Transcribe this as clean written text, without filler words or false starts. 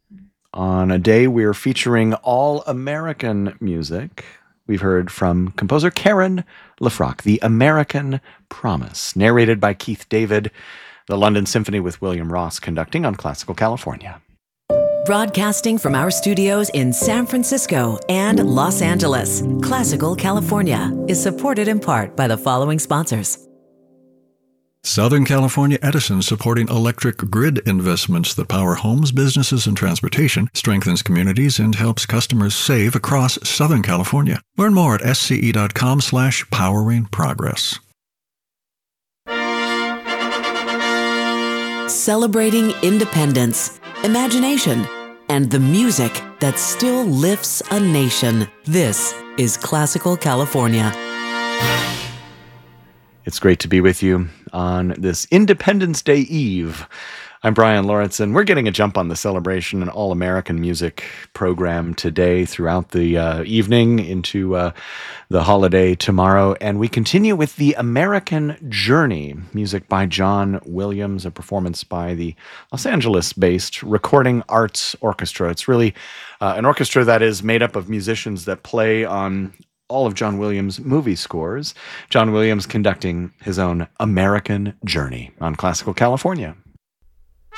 On a day we're featuring all-American music, we've heard from composer Karen Lefrock, The American Promise, narrated by Keith David, the London Symphony with William Ross conducting on Classical California. Broadcasting from our studios in San Francisco and Los Angeles, Classical California is supported in part by the following sponsors. Southern California Edison, supporting electric grid investments that power homes, businesses, and transportation, strengthens communities, and helps customers save across Southern California. Learn more at sce.com/poweringprogress. Celebrating independence, imagination, and the music that still lifts a nation. This is Classical California. It's great to be with you on this Independence Day Eve. I'm Brian Lauritsen. We're getting a jump on the celebration and all-American music program today throughout the evening into the holiday tomorrow. And we continue with The American Journey, music by John Williams, a performance by the Los Angeles-based Recording Arts Orchestra. It's really an orchestra that is made up of musicians that play on all of John Williams' movie scores. John Williams conducting his own American Journey on Classical California.